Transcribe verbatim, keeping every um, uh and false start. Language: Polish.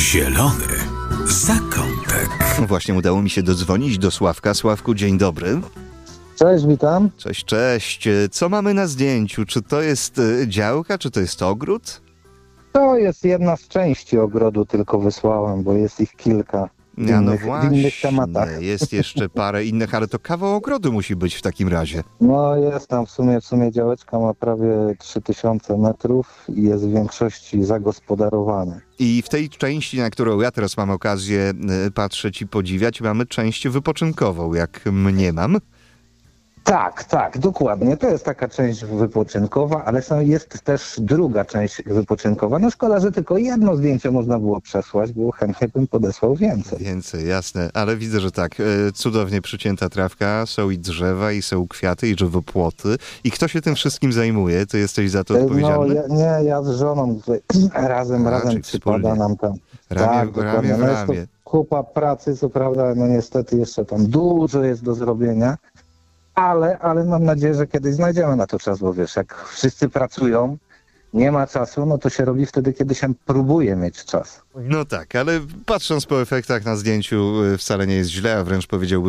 Zielony zakątek. Właśnie udało mi się dodzwonić do Sławka. Sławku, dzień dobry. Cześć, witam. Cześć, cześć. Co mamy na zdjęciu? Czy to jest działka, czy to jest ogród? To jest jedna z części ogrodu, tylko wysłałem, bo jest ich kilka w, Ja, no innych, właśnie, w innych tematach. jest jeszcze parę innych, ale to kawał ogrodu musi być w takim razie. No jest tam w sumie, w sumie działeczka ma prawie trzy tysiące metrów i jest w większości zagospodarowane. I w tej części, na którą ja teraz mam okazję y, patrzeć i podziwiać, mamy część wypoczynkową, jak mniemam. Tak, tak, dokładnie. To jest taka część wypoczynkowa, ale są, jest też druga część wypoczynkowa. No szkoda, że tylko jedno zdjęcie można było przesłać, bo chętnie bym podesłał więcej. Więcej, jasne, ale widzę, że tak, y, cudownie przycięta trawka, są i drzewa, i są kwiaty, i żywopłoty. I kto się tym wszystkim zajmuje? Ty jesteś za to No odpowiedzialny? ja, nie, ja z żoną tutaj razem, A, razem czyli przypada wspólnie. nam tam. Ramię, tak, ramię dokładnie. w No jest to ramię. kupa pracy, co prawda, no niestety jeszcze tam dużo jest do zrobienia, ale, ale mam nadzieję, że kiedyś znajdziemy na to czas, bo wiesz, jak wszyscy pracują, nie ma czasu, no to się robi wtedy, kiedy się próbuje mieć czas. No tak, ale patrząc po efektach na zdjęciu y, wcale nie jest źle, a wręcz powiedziałbym,